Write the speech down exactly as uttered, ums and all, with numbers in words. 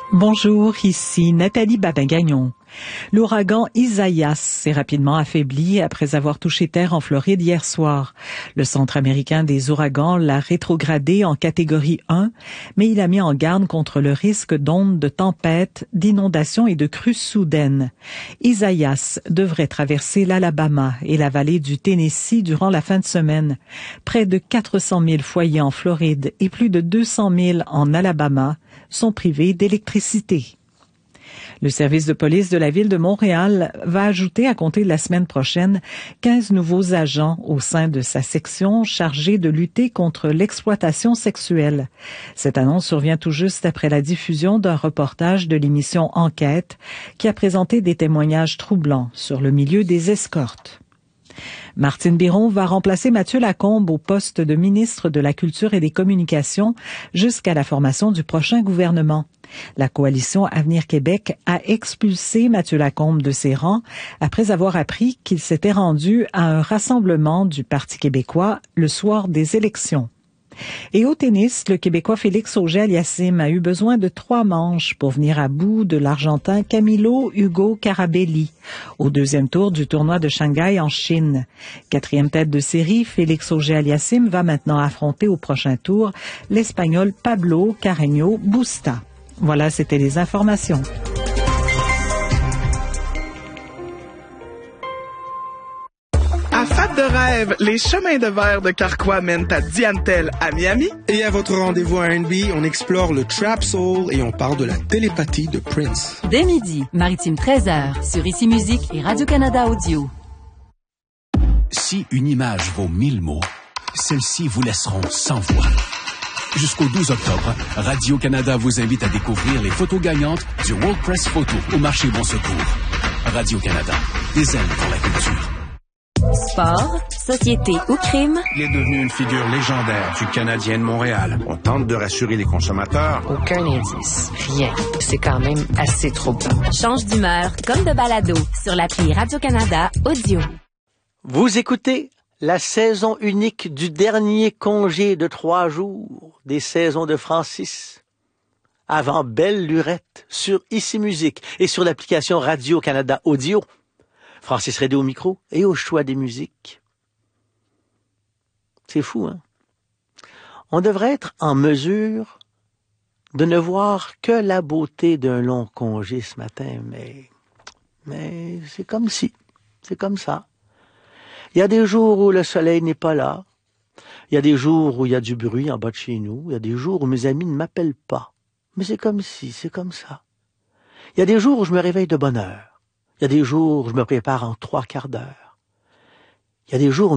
Bonjour, ici Nathalie Babin-Gagnon. L'ouragan Isaias s'est rapidement affaibli après avoir touché terre en Floride hier soir. Le Centre américain des ouragans l'a rétrogradé en catégorie un, mais il a mis en garde contre le risque d'ondes de tempête, d'inondations et de crues soudaines. Isaias devrait traverser l'Alabama et la vallée du Tennessee durant la fin de semaine. Près de quatre cent mille foyers en Floride et plus de deux cent mille en Alabama sont privés d'électricité. Le service de police de la ville de Montréal va ajouter à compter de la semaine prochaine quinze nouveaux agents au sein de sa section chargée de lutter contre l'exploitation sexuelle. Cette annonce survient tout juste après la diffusion d'un reportage de l'émission Enquête qui a présenté des témoignages troublants sur le milieu des escortes. Martine Biron va remplacer Mathieu Lacombe au poste de ministre de la Culture et des Communications jusqu'à la formation du prochain gouvernement. La coalition Avenir Québec a expulsé Mathieu Lacombe de ses rangs après avoir appris qu'il s'était rendu à un rassemblement du Parti québécois le soir des élections. Et au tennis, le Québécois Félix Auger-Aliassime a eu besoin de trois manches pour venir à bout de l'Argentin Camilo Hugo Carabelli au deuxième tour du tournoi de Shanghai en Chine. Quatrième tête de série, Félix Auger-Aliassime va maintenant affronter au prochain tour l'Espagnol Pablo Carreño Busta. Voilà, c'était les informations. À Fat de rêve, les chemins de verre de Carquois mènent à Diantel à Miami. Et à votre rendez-vous à R and B, on explore le Trap Soul et on parle de la télépathie de Prince. Dès midi, Maritime treize heures, sur Ici Musique et Radio-Canada Audio. Si une image vaut mille mots, celles-ci vous laisseront sans voix. Jusqu'au douze octobre, Radio-Canada vous invite à découvrir les photos gagnantes du World Press Photo au marché Bon Secours. Radio-Canada, des ailes pour la culture. Sport, société ou crime. Il est devenu une figure légendaire du Canadien de Montréal. On tente de rassurer les consommateurs. Aucun indice. Rien. C'est quand même assez troublant. Change d'humeur comme de balado sur l'appli Radio-Canada Audio. Vous écoutez la saison unique du dernier congé de trois jours des saisons de Francis. Avant Belle Lurette sur Ici Musique et sur l'application Radio-Canada Audio. Francis Redé au micro et au choix des musiques. C'est fou, hein? On devrait être en mesure de ne voir que la beauté d'un long congé ce matin, mais, mais c'est comme si, c'est comme ça. Il y a des jours où le soleil n'est pas là. Il y a des jours où il y a du bruit en bas de chez nous. Il y a des jours où mes amis ne m'appellent pas. Mais c'est comme si, c'est comme ça. Il y a des jours où je me réveille de bonne heure. Il y a des jours où je me prépare en trois quarts d'heure. Il y a des jours où